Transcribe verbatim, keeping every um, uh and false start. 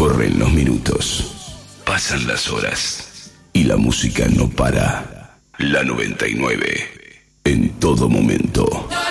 Corren los minutos, pasan las horas y la música no para. La noventa y nueve, en todo momento.